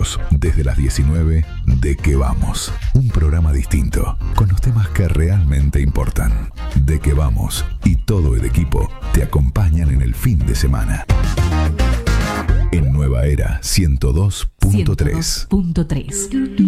sábados, desde las 19, ¿De qué vamos? Un programa distinto, con los temas que realmente importan. ¿De qué vamos? Y todo el equipo te acompañan en el fin de semana. En Nueva Era 102.3.